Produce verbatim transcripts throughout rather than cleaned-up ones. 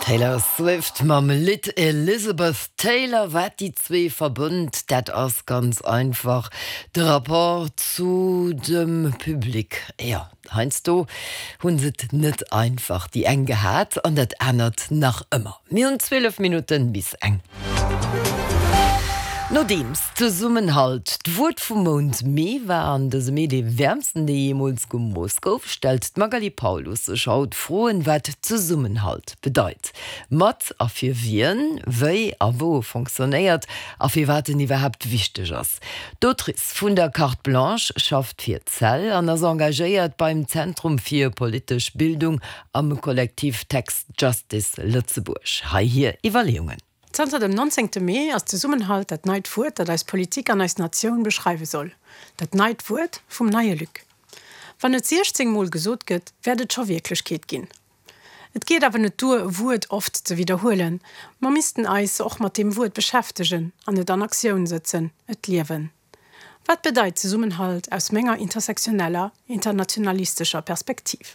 Taylor Swift mam Lit Elizabeth Taylor wat die zwee verbund, dat ass ganz einfach de rapport zu dem Publikum. Ja, heinst du, hun sit net einfach die eng gehat an dat ändert nach immer. Mir und zwölf Minuten bis eng. Nodems zu summen halt d'Wort vum Mond Mee waren des me de wärmsten de jemals go Moskau stellt Magali Paulus so schaut frohen wat zu summen halt bedeit. Mat a fir wien, wéi a wo funktioniert, a fir waten iwwerhaft wichtig ass. D'autris vun der Carte Blanche schafft fir Zell an ass engagéiert beim Zentrum fir politisch Bildung am Kollektiv Text Justice Lützeburg. Hai hier Evaluungen. Zter dem neunzehnte Mai als de Summenhalt dat Neidwurt, dat als Politik an als Nation beschreibe soll. Dat Neidwurt vum neie Lück. Wann et sechzehn gesot gëtt, werdet scho Wirklichkeit gin. Et geht aber net dur Wut oft zu wiederholen. Man missten eis och mat dem Wut beschäftigen, an et an Aktion sitzen, et liewen. Wat bedeit ze Summenhalt aus Menger intersektioneller, internationalistischer Perspektiv?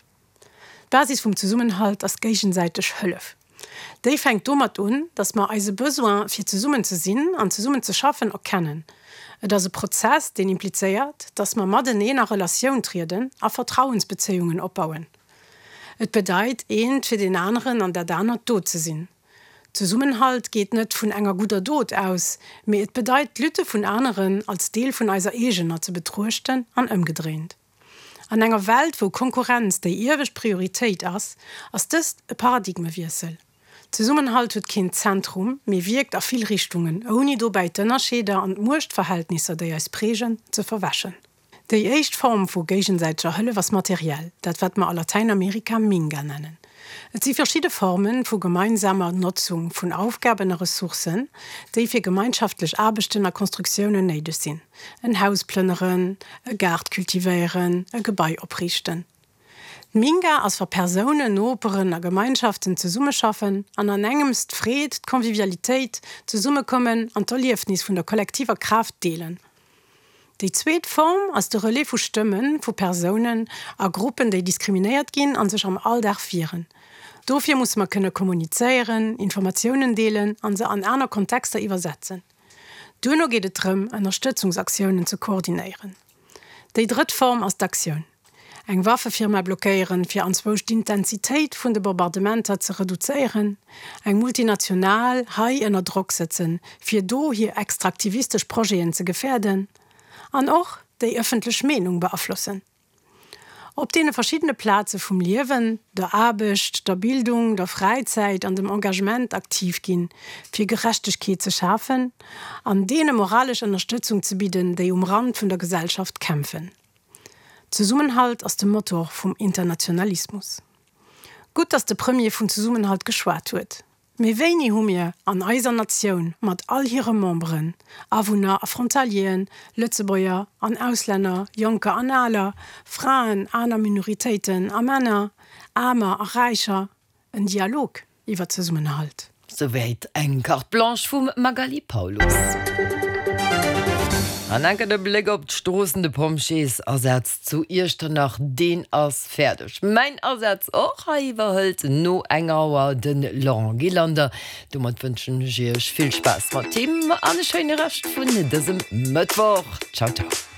Basis vum Zusummenhalt as gegenseitig Hëllef. Dei fängt domat un, dass man eise Besoin fir ze summen ze sinn an ze summen ze schaffen erkennen. Et as e Prozess, den impliziert, dass man mat den ener Relation triden a Vertrauensbeziehungen opbauen. Et bedeit eend fir den anderen an der danner dod ze sinn. Zu Summenhalt geht net vun enger guter Dod aus, me et bedeit Lütte vun anderen als Deel vun eiser Egener ze betruchten an ëmgedreht. An enger Welt, wo Konkurrenz déi iwwech Prioritéit ass, ass dëst e Paradigmewiesel. Zusummenhalt huet kind Zentrum, mé wirkt a viel Richtungen, oni do bei Dënnerscheder an Muchtverhältnisse déi als Pregen ze verwäschen. Déi eicht Form vu gegenseitscher Hëlle was materiell, dat wat ma a Lateinamerika Minga nennen. Et si verschiedene Formen vu gemeinsamer Nutzung vun Aufgaben a Ressourcen, déi fir gemeinschaftlich abestenner Konstruktionen neide sinn. En Haus plënneren, e Gard kultivieren, e Gebäi oprichten. Minga as ver Personen, Operen a Gemeinschaften ze Summe schaffen, an an engemst Fred, Konvivialitéit ze Summe kommen an d'Erliefnis vun der kollektiver Kraft deelen. Die zweet Form as de Relais vu Stimmen, vu Personen a Gruppen, déi diskriminiert ginn an sech am Alldach vieren. Dofir muss man kënne kommuniceieren, Informationen deelen, an se an einer Kontexte iwwersetzen. Duno geht et drum, Unterstützungsaktionen zu koordinieren. Die dritte Form as d'Aktion. Eng Waffefirma blockéieren fir answoch d'Intensitéit vun de Bombardementer ze reduzieren, eng multinational hai ënner Druck setzen, fir do hier extraktivistisch Projekten ze gefährden, an och déi öffentlich Menung beaflossen. Op dee verschiedene Plaze vum Liewen, der Abecht, der Bildung, der Freizeit an dem Engagement aktiv ginn, fir Gerechtigkeit ze schaffen, an dee moralisch Unterstützung zu bieten, déi um Rand vun der Gesellschaft kämpfen. Zusummenhalt aus dem Motor vom Internationalismus. Gut, dass der Premier vun Zusummenhalt geschwart huet. Me weini hu mir an eiser Nation mat all ihre Membren, Awohner, Frontalien, Lützebäuer, an Ausländer, Jonker an aller, Frauen, aner Minoritäten, a Männer, Armer, a Reicher, en Dialog iwwer Zusummenhalt. Soweit eng Carte Blanche vum Magali Paulus. An enke de Blick op d'stoßende Pomchees ersetzt zu Irchter nach den ass fertig. Mein Ersatz och ha iwwerhëlt no engerwer den Langilander. Du mat wünschen jech viel Spaß mat Team an e schöne Recht vun diesem Mittwoch. Ciao, ciao.